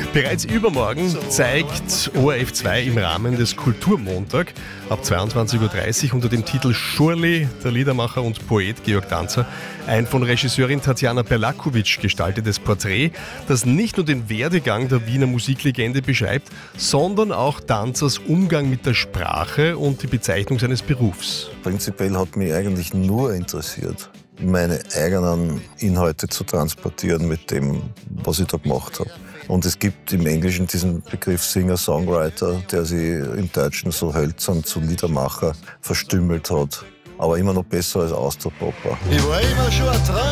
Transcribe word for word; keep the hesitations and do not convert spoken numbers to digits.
Bereits übermorgen zeigt O R F zwei im Rahmen des Kulturmontag ab zweiundzwanzig Uhr dreißig unter dem Titel Shurly, der Liedermacher und Poet Georg Danzer, ein von Regisseurin Tatjana Berlakovic gestaltetes Porträt, das nicht nur den Werdegang der Wiener Musiklegende beschreibt, sondern auch Danzers Umgang mit der Sprache und die Bezeichnung seines Berufs. Prinzipiell hat mich eigentlich nur interessiert, meine eigenen Inhalte zu transportieren mit dem, was ich da gemacht habe. Und es gibt im Englischen diesen Begriff Singer-Songwriter, der sich im Deutschen so hölzern zu Liedermacher verstümmelt hat. Aber immer noch besser als Austropopper. Ich war immer schon ein Traum.